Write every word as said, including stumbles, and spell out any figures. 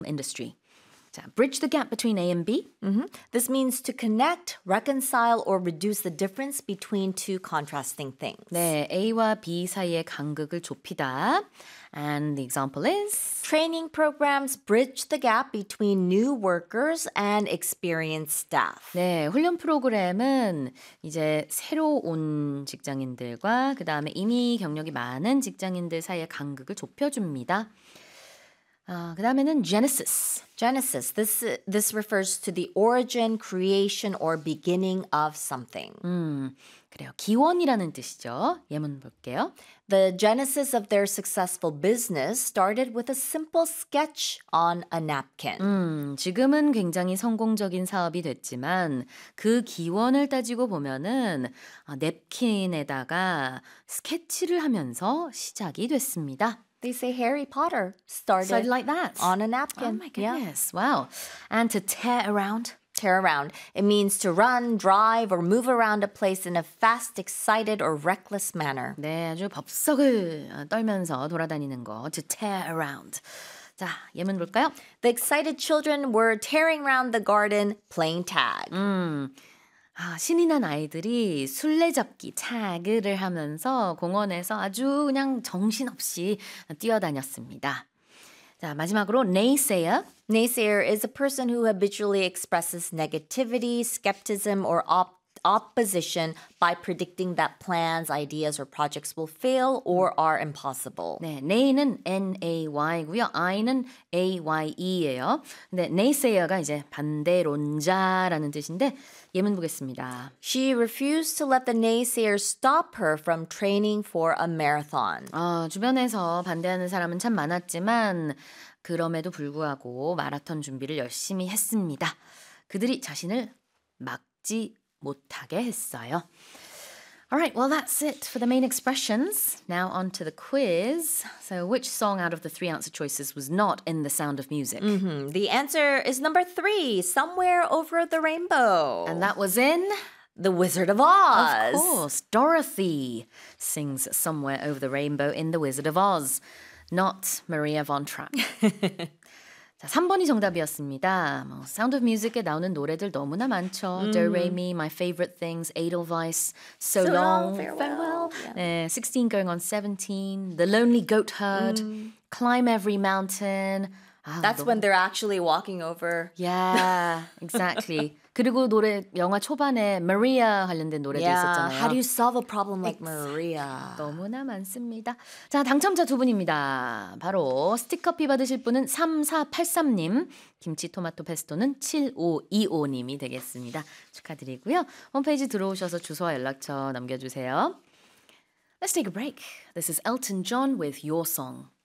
industry. 자, bridge the gap between A and B. Mm-hmm. This means to connect, reconcile, or reduce the difference between two contrasting things. 네, A와 B 사이의 간극을 좁히다. And the example is? Training programs bridge the gap between new workers and experienced staff. 네, 훈련 프로그램은 이제 새로 온 직장인들과 그 다음에 이미 경력이 많은 직장인들 사이의 간극을 좁혀줍니다. 어, 그 다음에는 Genesis. Genesis. This this refers to the origin, creation, or beginning of something. 음, 그래요. 기원이라는 뜻이죠. 예문 볼게요. The genesis of their successful business started with a simple sketch on a napkin. 음, 지금은 굉장히 성공적인 사업이 됐지만 그 기원을 따지고 보면은 어, 냅킨에다가 스케치를 하면서 시작이 됐습니다. They say Harry Potter started Started like that. on a napkin. Oh my goodness. Wow. And to tear around. Tear around. It means to run, drive, or move around a place in a fast, excited, or reckless manner. 네, 아주 법석을 떨면서 돌아다니는 거. To tear around. 자, 예문 볼까요? The excited children were tearing around the garden playing tag. 음, 아, 신이 난 아이들이 술래잡기 타그를 하면서 공원에서 아주 그냥 정신없이 뛰어다녔습니다. 자, 마지막으로 naysayer. Naysayer is a person who habitually expresses negativity, skepticism, or op- opposition by predicting that plans, ideas, or projects will fail or are impossible. 네, nay는 N-A-Y고요. I는 A-Y-E예요. 근데 naysayer가 이제 반대론자라는 뜻인데 예문 보겠습니다. She refused to let the naysayers stop her from training for a marathon. 어, 주변에서 반대하는 사람은 참 많았지만 그럼에도 불구하고 마라톤 준비를 열심히 했습니다. 그들이 자신을 막지 못하게 했어요. Alright, well that's it for the main expressions. Now on to the quiz. So which song out of the three answer choices was not in The Sound of Music? Mm-hmm. The answer is number three, Somewhere Over the Rainbow. And that was in? The Wizard of Oz. Of course, Dorothy sings Somewhere Over the Rainbow in The Wizard of Oz, not Maria von Trapp. 자, 삼 번이 정답이었습니다. 뭐, Sound of Music에 나오는 노래들 너무나 많죠. 음. Do, Re, Mi, My Favorite Things, Edelweiss, So, So Long, Long, Farewell. Yeah. 네, sixteen going on seventeen, The Lonely Goat Herd, 음. Climb Every Mountain. 아, That's 너무... when they're actually walking over. Yeah, exactly. 그리고 노래 영화 초반에 Maria 관련된 노래도 Yeah. 있었잖아요. How do you solve a problem like Maria? 너무나 많습니다. 자, 당첨자 두 분입니다. 바로 스티커피 받으실 분은 삼사팔삼님, 김치 토마토 페스토는 칠오이오님이 되겠습니다. 축하드리고요. 홈페이지 들어오셔서 주소와 연락처 남겨주세요. Let's take a break. This is Elton John with Your Song.